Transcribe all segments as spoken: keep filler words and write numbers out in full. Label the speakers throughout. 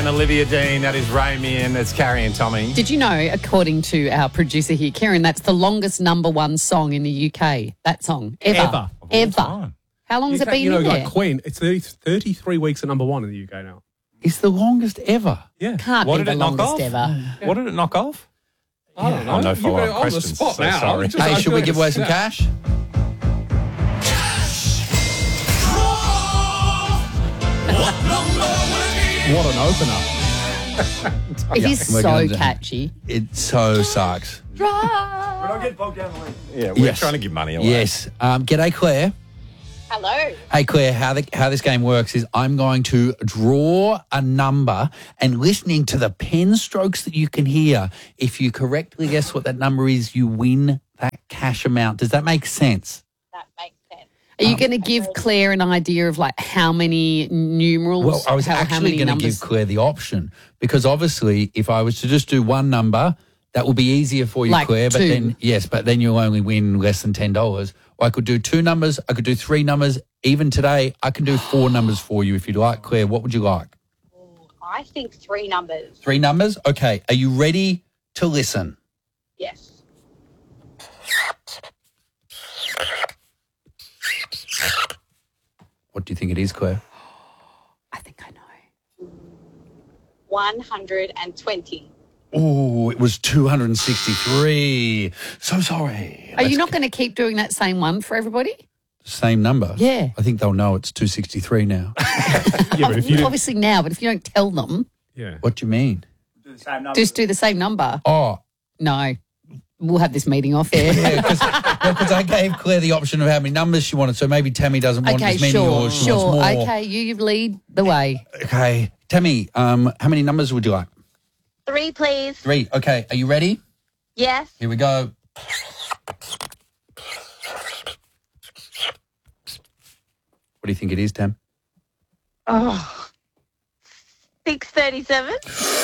Speaker 1: and Olivia Dean. That is Rami and that's Carrie and Tommy.
Speaker 2: Did you know, according to our producer here, Karen, that's the longest number one song in the U K, that song, ever.
Speaker 3: Ever.
Speaker 2: Ever.
Speaker 1: Time.
Speaker 2: How long has it been
Speaker 3: You know,
Speaker 2: in there?
Speaker 3: like Queen, it's thirty, thirty-three weeks at number one in the U K now.
Speaker 4: It's the longest ever.
Speaker 3: Yeah.
Speaker 2: Can't
Speaker 1: What
Speaker 2: be
Speaker 1: did
Speaker 2: the
Speaker 1: it knock
Speaker 2: longest
Speaker 1: off?
Speaker 2: ever.
Speaker 1: What did it knock off?
Speaker 3: I don't know.
Speaker 1: Oh, no
Speaker 3: You're
Speaker 1: follow-up
Speaker 3: on the
Speaker 1: questions.
Speaker 3: spot
Speaker 1: So
Speaker 3: now.
Speaker 1: sorry.
Speaker 3: Just-
Speaker 4: Hey,
Speaker 3: I
Speaker 4: should
Speaker 3: feel
Speaker 4: we
Speaker 3: like
Speaker 4: give
Speaker 3: a
Speaker 4: away some
Speaker 3: snap.
Speaker 4: cash?
Speaker 3: What an opener.
Speaker 2: It is
Speaker 4: We're
Speaker 2: so
Speaker 4: gonna do-
Speaker 2: catchy.
Speaker 4: It so sucks.
Speaker 1: We're not getting bogged down the lead. Yeah, we're
Speaker 4: Yes.
Speaker 1: trying to give money away.
Speaker 4: Yes. Um, g'day, Claire.
Speaker 5: Hello.
Speaker 4: Hey, Claire, how, the, how this game works is I'm going to draw a number and listening to the pen strokes that you can hear, if you correctly guess what that number is, you win that cash amount. Does that make sense?
Speaker 5: That makes sense.
Speaker 2: Are you going to give Claire an idea of like how many numerals?
Speaker 4: Well, I was
Speaker 2: how, how
Speaker 4: actually
Speaker 2: many
Speaker 4: going to
Speaker 2: numbers?
Speaker 4: give Claire the option because obviously if I was to just do one number, that would be easier for you,
Speaker 2: Like
Speaker 4: Claire. But
Speaker 2: two.
Speaker 4: then, yes, but then you'll only win less than ten dollars. Or I could do two numbers. I could do three numbers. Even today, I can do four numbers for you if you'd like. Claire, what would you like?
Speaker 5: I think three numbers.
Speaker 4: Three numbers? Okay. Are you ready to listen?
Speaker 5: Yes.
Speaker 4: What do you think it is, Claire?
Speaker 2: I think I know.
Speaker 5: one hundred twenty.
Speaker 4: Oh, it was two hundred sixty-three. So sorry.
Speaker 2: Are you
Speaker 4: Let's
Speaker 2: not going to keep doing that same one for everybody?
Speaker 4: Same number?
Speaker 2: Yeah.
Speaker 4: I think they'll know it's two sixty-three now.
Speaker 3: Yeah, but if you didn't,
Speaker 2: Obviously now, but if you don't tell them,
Speaker 3: yeah.
Speaker 4: What do you mean?
Speaker 2: just do the same number.
Speaker 4: Oh,
Speaker 2: No. We'll have this meeting off air.
Speaker 4: yeah, because I gave Claire the option of how many numbers she wanted, so maybe Tammy doesn't want
Speaker 2: Okay,
Speaker 4: as many
Speaker 2: sure,
Speaker 4: or she
Speaker 2: sure.
Speaker 4: wants more.
Speaker 2: Okay, you, you lead the way.
Speaker 4: Okay. Tammy, um, how many numbers would you like?
Speaker 5: Three, please.
Speaker 4: Three. Okay. Are you ready?
Speaker 5: Yes.
Speaker 4: Here we go. What do you think it is, Tam?
Speaker 5: Oh. six thirty-seven.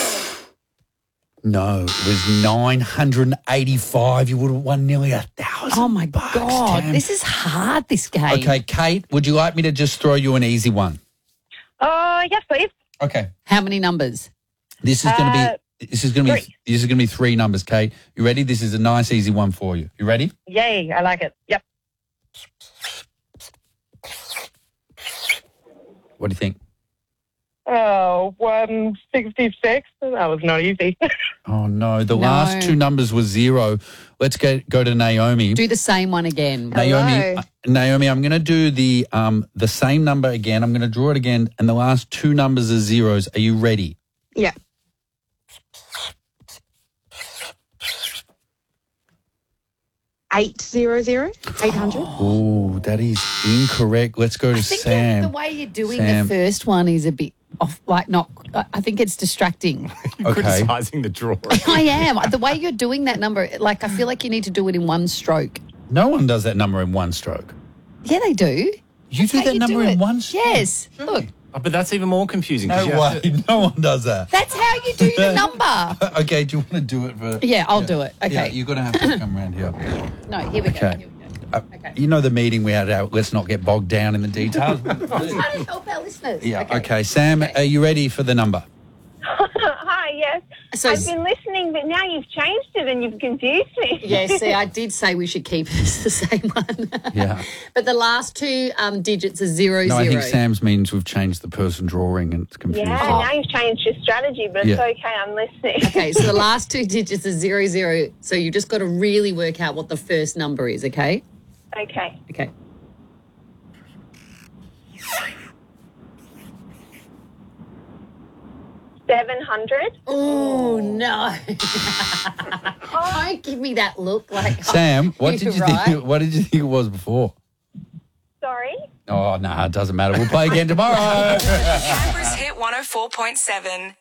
Speaker 4: No, it was nine hundred eighty-five. You would have won nearly a thousand.
Speaker 2: Oh, my
Speaker 4: bucks,
Speaker 2: God.
Speaker 4: Tam.
Speaker 2: This is hard, this game.
Speaker 4: Okay, Kate, would you like me to just throw you an easy one?
Speaker 6: Oh, yes, please.
Speaker 4: Okay.
Speaker 2: How many numbers?
Speaker 4: This is going to
Speaker 6: Uh,
Speaker 4: be this is going to be
Speaker 6: three.
Speaker 4: this is going to be three numbers, Kate. You ready? This is a nice easy one for you. You ready?
Speaker 6: Yay, I like it. Yep.
Speaker 4: What do you think?
Speaker 6: Oh, one sixty-six. That was not easy.
Speaker 4: Oh no, the
Speaker 2: No.
Speaker 4: last two numbers were zero. Let's go go to Naomi.
Speaker 2: Do the same one again.
Speaker 4: Naomi,
Speaker 6: Hello.
Speaker 4: uh, Naomi, I'm going to do the um the same number again. I'm going to draw it again, and the last two numbers are zeros. Are you ready?
Speaker 5: Yeah. Eight zero zero. Eight hundred.
Speaker 4: Oh, that is incorrect. Let's go to
Speaker 2: I think
Speaker 4: Sam.
Speaker 2: the way you're doing
Speaker 4: Sam.
Speaker 2: the first one is a bit off, like not, I I think it's distracting.
Speaker 4: Okay.
Speaker 1: Criticising the draw.
Speaker 2: I am. The way you're doing that number, like I feel like you need to do it in one stroke.
Speaker 4: No one does that number in one stroke.
Speaker 2: Yeah, they do.
Speaker 4: You do
Speaker 2: How
Speaker 4: that
Speaker 2: you
Speaker 4: number
Speaker 2: do
Speaker 4: in
Speaker 2: it.
Speaker 4: one stroke?
Speaker 2: Yes. Look,
Speaker 1: Oh, but that's even more confusing. 'cause
Speaker 4: No
Speaker 1: you have
Speaker 4: way.
Speaker 1: to-
Speaker 4: No one does that.
Speaker 2: that's how you do the number.
Speaker 4: Okay, do you want to do it for...
Speaker 2: Yeah, I'll do it.
Speaker 4: Yeah,
Speaker 2: Okay.
Speaker 4: you're going to have to come around here.
Speaker 2: No, here we go.
Speaker 4: Okay.
Speaker 2: Here we go.
Speaker 4: Uh,
Speaker 2: Okay.
Speaker 4: You know the meeting we had out, let's not get bogged down in the details.
Speaker 2: Trying to help our listeners.
Speaker 4: Yeah, okay. Sam, are you ready for the number?
Speaker 7: Hi, yes.
Speaker 2: So
Speaker 7: I've been listening, but now you've changed it and you've confused me.
Speaker 2: yeah, see, I did say we should keep it as the same one.
Speaker 4: Yeah.
Speaker 2: But the last two um, digits are zero,
Speaker 4: No,
Speaker 2: zero.
Speaker 4: I think Sam's means we've changed the person drawing and it's confusing.
Speaker 7: Yeah, now you've changed your strategy, but
Speaker 4: Yeah.
Speaker 7: it's okay, I'm listening.
Speaker 2: Okay, so the last two digits are zero, zero. So you just got to really work out what the first number is, okay?
Speaker 7: Okay.
Speaker 2: Okay.
Speaker 7: seven hundred.
Speaker 2: Oh, no. Don't give me that look like...
Speaker 4: Sam, what
Speaker 2: You're
Speaker 4: did you
Speaker 2: right.
Speaker 4: think? What did you think it was before?
Speaker 7: Sorry.
Speaker 4: Oh no, it doesn't matter. We'll play again tomorrow.
Speaker 8: Canberra's Hit one oh four point seven.